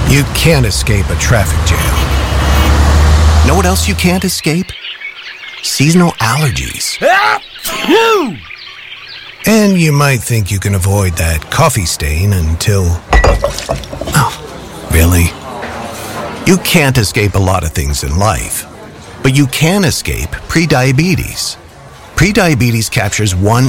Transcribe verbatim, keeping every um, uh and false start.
You can't escape a traffic jam. Know what else you can't escape? Seasonal allergies. And you might think you can avoid that coffee stain until... Oh, really? You can't escape a lot of things in life, but you can escape prediabetes. Prediabetes captures one